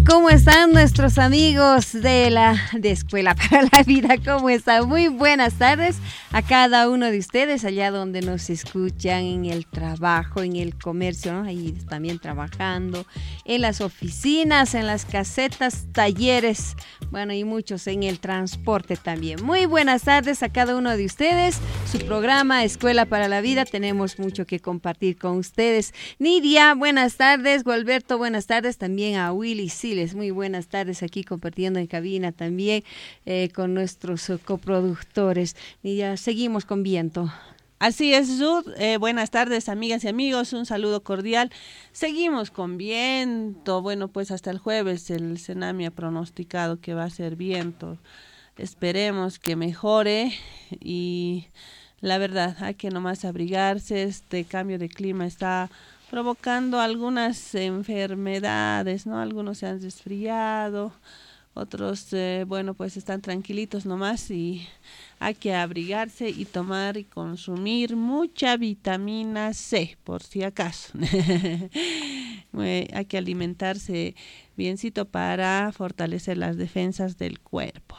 ¿Cómo están nuestros amigos de Escuela para la Vida? ¿Cómo están? Muy buenas tardes a cada uno de ustedes allá donde nos escuchan, en el trabajo, en el comercio, ¿no? Ahí también trabajando, en las oficinas, en las casetas, talleres, bueno, y muchos en el transporte también. Muy buenas tardes a cada uno de ustedes. Su programa Escuela para la Vida, tenemos mucho que compartir con ustedes. Nidia, buenas tardes. Gualberto, buenas tardes. También a Willy Siles, muy buenas tardes aquí compartiendo en cabina también con nuestros coproductores. Y ya seguimos con viento. Así es, Ruth. Buenas tardes, amigas y amigos. Un saludo cordial. Seguimos con viento. Bueno, pues hasta el jueves el Senami ha pronosticado que va a ser viento. Esperemos que mejore y la verdad, hay que nomás abrigarse. Este cambio de clima está provocando algunas enfermedades, ¿no? Algunos se han resfriado, otros, bueno, pues están tranquilitos nomás y hay que abrigarse y tomar y consumir mucha vitamina C, por si acaso. Hay que alimentarse biencito para fortalecer las defensas del cuerpo.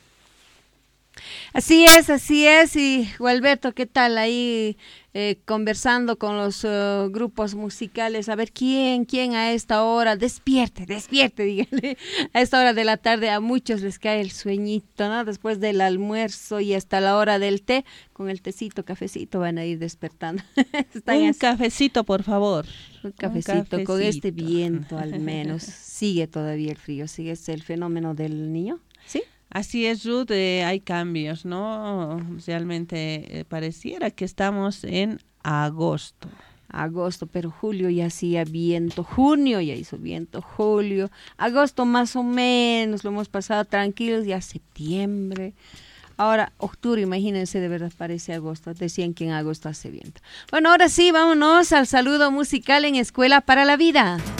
Así es. Y Gualberto, ¿qué tal ahí conversando con los grupos musicales? A ver, ¿quién a esta hora? Despierte, dígale. A esta hora de la tarde a muchos les cae el sueñito, ¿no? Después del almuerzo y hasta la hora del té, con el tecito, cafecito van a ir despertando. Cafecito, por favor. Un cafecito con este viento al menos. Sigue todavía el frío, sigue el fenómeno del niño, ¿sí? Así es, Ruth, hay cambios, ¿no? Realmente pareciera que estamos en agosto. Pero julio ya hacía viento, junio ya hizo viento, julio, agosto más o menos, lo hemos pasado tranquilos, ya septiembre. Ahora, octubre, imagínense, de verdad parece agosto. Decían que en agosto hace viento. Bueno, ahora sí, vámonos al saludo musical en Escuela para la Vida.